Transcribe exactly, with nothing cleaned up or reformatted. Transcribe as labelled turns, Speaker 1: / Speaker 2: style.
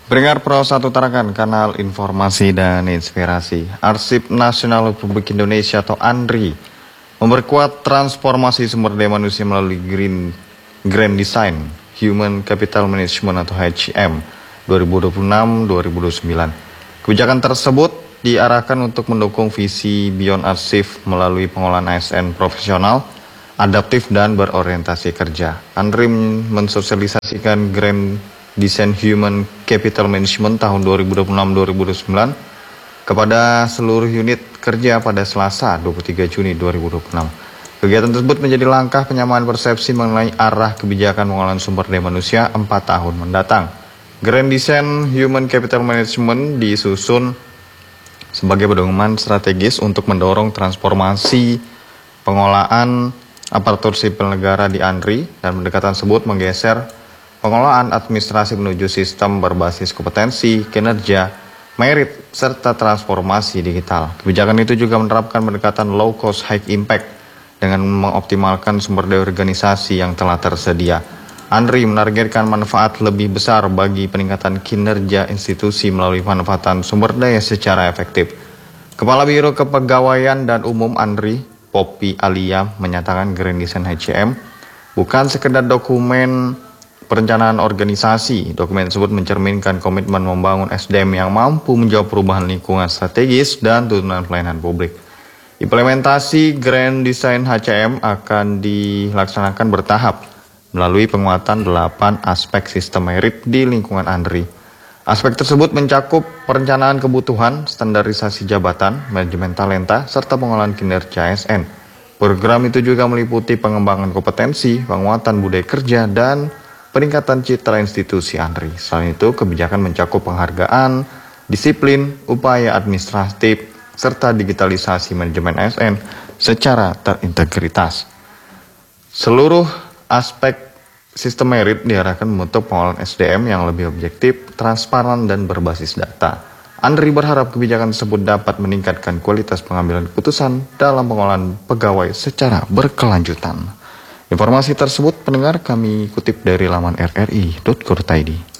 Speaker 1: Pendengar Pro satu Tarakan, kanal informasi dan inspirasi. Arsip Nasional Republik Indonesia atau ANRI memperkuat transformasi sumber daya manusia melalui Green Grand Design Human Capital Management atau H M dua ribu dua puluh enam dua ribu dua puluh sembilan. Kebijakan tersebut diarahkan untuk mendukung visi Beyond Arsip melalui pengolahan A S N profesional, adaptif dan berorientasi kerja. ANRI mensosialisasikan Grand Design Human Capital Management tahun dua ribu dua puluh enam dua ribu dua puluh sembilan kepada seluruh unit kerja pada Selasa dua puluh tiga Juni dua ribu dua puluh enam. Kegiatan tersebut menjadi langkah penyamaan persepsi mengenai arah kebijakan pengolahan sumber daya manusia empat tahun mendatang. Grand Design Human Capital Management disusun sebagai pedoman strategis untuk mendorong transformasi pengolahan aparatur sipil negara di ANRI, dan pendekatan tersebut menggeser pengelolaan administrasi menuju sistem berbasis kompetensi, kinerja, merit, serta transformasi digital. Kebijakan itu juga menerapkan pendekatan low cost high impact dengan mengoptimalkan sumber daya organisasi yang telah tersedia. ANRI menargetkan manfaat lebih besar bagi peningkatan kinerja institusi melalui pemanfaatan sumber daya secara efektif. Kepala Biro Kepegawaian dan Umum ANRI, Poppy Alia, menyatakan Grand Design H M bukan sekedar dokumen perencanaan organisasi. Dokumen tersebut mencerminkan komitmen membangun S D M yang mampu menjawab perubahan lingkungan strategis dan tuntutan pelayanan publik. Implementasi Grand Design H M akan dilaksanakan bertahap melalui penguatan delapan aspek sistem merit di lingkungan ANRI. Aspek tersebut mencakup perencanaan kebutuhan, standarisasi jabatan, manajemen talenta, serta pengolahan kinerja A S N. Program itu juga meliputi pengembangan kompetensi, penguatan budaya kerja, dan peningkatan citra institusi ANRI. Selain itu, kebijakan mencakup penghargaan, disiplin, upaya administratif, serta digitalisasi manajemen A S N secara terintegritas. Seluruh aspek sistem merit diarahkan membentuk pengolahan S D M yang lebih objektif, transparan, dan berbasis data. ANRI berharap kebijakan tersebut dapat meningkatkan kualitas pengambilan keputusan dalam pengolahan pegawai secara berkelanjutan. Informasi tersebut pendengar kami kutip dari laman r r i titik co titik i d.